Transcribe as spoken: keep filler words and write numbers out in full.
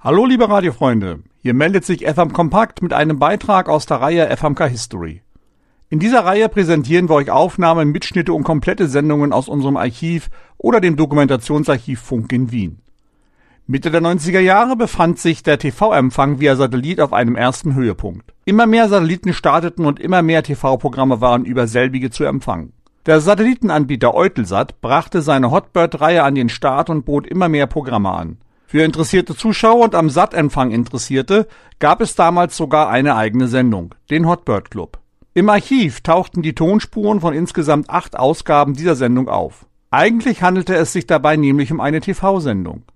Hallo liebe Radiofreunde, hier meldet sich F M Kompakt mit einem Beitrag aus der Reihe F M K History. In dieser Reihe präsentieren wir euch Aufnahmen, Mitschnitte und komplette Sendungen aus unserem Archiv oder dem Dokumentationsarchiv Funk in Wien. Mitte der neunziger Jahre befand sich der T V-Empfang via Satellit auf einem ersten Höhepunkt. Immer mehr Satelliten starteten und immer mehr T V-Programme waren über selbige zu empfangen. Der Satellitenanbieter Eutelsat brachte seine Hotbird-Reihe an den Start und bot immer mehr Programme an. Für interessierte Zuschauer und am Sat-Empfang Interessierte gab es damals sogar eine eigene Sendung, den Hotbird Club. Im Archiv tauchten die Tonspuren von insgesamt acht Ausgaben dieser Sendung auf. Eigentlich handelte es sich dabei nämlich um eine T V-Sendung.